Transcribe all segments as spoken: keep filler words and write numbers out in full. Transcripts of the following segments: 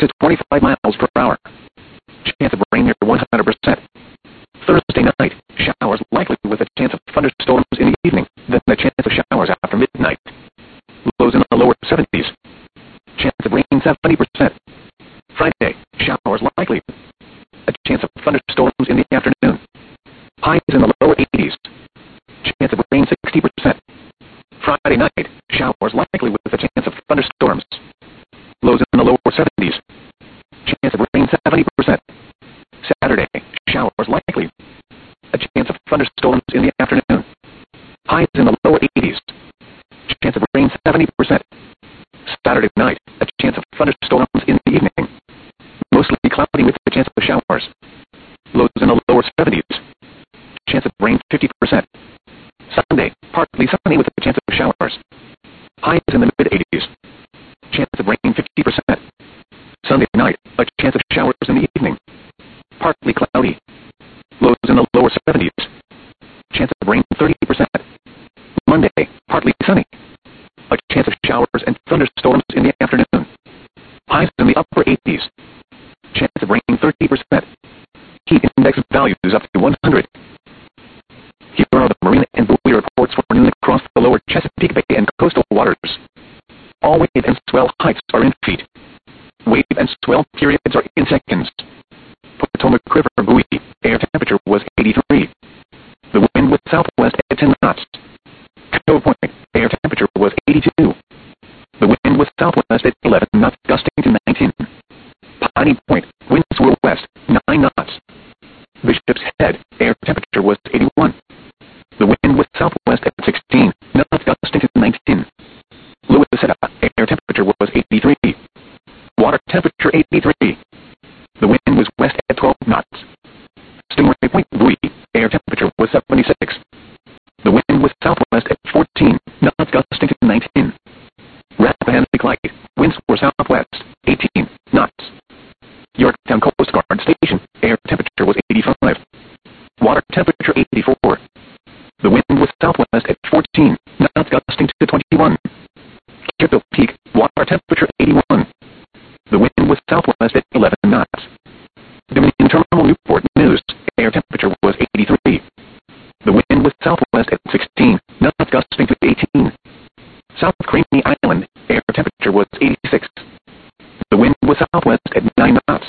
to twenty-five miles per hour. Chance of rain near one hundred percent. Thursday night, showers likely with a chance of thunderstorms in the evening, then a chance of showers after midnight. Lows in the lower seventies. Chance of rain seventy percent. Friday, showers likely. A chance of thunderstorms in the afternoon. Highs in the low eighties. Chance of rain sixty percent. Friday night, showers likely with a chance of thunderstorms. Lows in the lower seventies. Chance of rain seventy percent. Saturday, showers likely. A chance of thunderstorms in the afternoon. Highs in the lower eighties. Chance of rain seventy percent. Saturday night, a chance of thunderstorms in the evening. Mostly cloudy with a chance of showers. Lows in the lower seventies. Chance of rain fifty percent. Sunday, partly sunny with a chance of showers. Highs in the mid-eighties. Chance of rain fifty percent. Sunday night, a chance of showers in the evening. Partly cloudy. Lows in the lower seventies. Chance of rain thirty percent. Monday, partly sunny. A chance of showers and thunderstorms in the afternoon. Highs in the upper eighties. Chance of rain thirty percent. Heat index values up to one hundred. Here are the marine and buoy reports for noon across the lower Chesapeake Bay and coastal waters. All wave and swell heights are in feet. Wave and swell periods are in seconds. Potomac River buoy, air temperature was eighty-three. The wind was southwest at ten knots. Cove Point, air temperature was eighty-two. The wind was southwest at eleven knots, gusting to nineteen. Piney Point, winds were west, nine knots. Bishop's Head, air temperature was eighty-one. The wind was southwest at sixteen knots, gusting to nineteen. Louisetta, air temperature was eighty-three. Water temperature eighty-three. The wind was west at twelve knots. Stingray Point buoy, air temperature was seventy-six. The wind was southwest at fourteen knots, gusting to nineteen. Rappahannock Light, winds were southwest, eighteen knots. Yorktown Coast Guard Station, air temperature was eighty-five. Water temperature eighty-four. The wind was southwest at fourteen knots, gusting to twenty-one. Kearville Peak, water temperature eighty-one. The wind was southwest at eleven knots. Dominion Terminal Newport News, air temperature was eighty-three. The wind was southwest at sixteen knots, gusting to eighteen. South Creamy Island, air temperature was eighty-six. The wind was southwest at nine knots.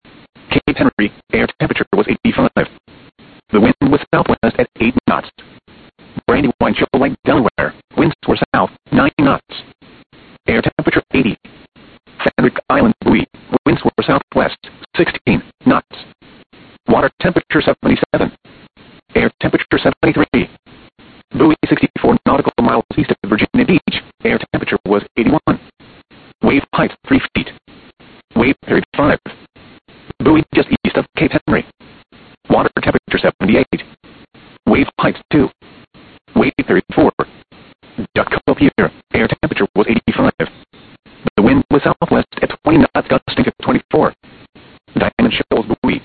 Cape Henry, air temperature was eighty-five. The wind was southwest at eight knots. Brandywine Shoal Lake, Delaware, winds were south, nine knots. Air temperature eighty. Fenwick Island buoy, winds were southwest, sixteen knots. Water temperature seventy-seven. Air temperature seventy-three. Buoy sixty-four nautical miles east of Virginia Beach, air temperature was eighty-one. Wave height three feet. Wave period five. Buoy just east of Cape Henry. Water temperature seventy-eight. Wave height two. Wave period four. Duck Cove Pier, air temperature was eighty-five. The wind was southwest at twenty knots, gusting to twenty-four. Diamond Shoals buoy,